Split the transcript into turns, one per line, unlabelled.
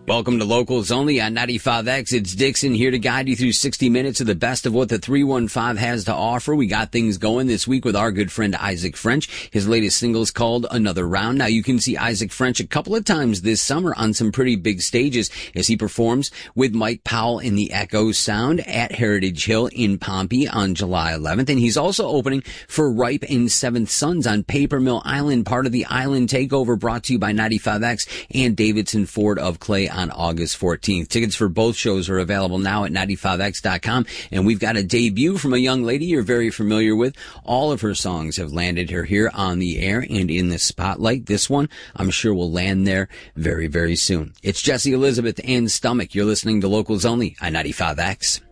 Welcome to Locals Only on 95X. It's Dixon here to guide you through 60 minutes of the best of what the 315 has to offer. We got things going this week with our good friend Isaac French. His latest single is called Another Round. Now, you can see Isaac French a couple of times this summer on some pretty big stages as he performs with Mike Powell in the Echo Sound at Heritage Hill in Pompey on July 11th. And he's also opening for Ripe and Seventh Sons on Paper Mill Island, part of the Island Takeover, brought to you by 95X and Davidson Ford of Clay on August 14th. Tickets for both shows are available now at 95x.com. And we've got a debut from a young lady you're very familiar with. All of her songs have landed her here on the air and in the spotlight. This one, I'm sure, will land there very, very soon. It's Jesse Elizabeth and Stomach. You're listening to Locals Only on 95X.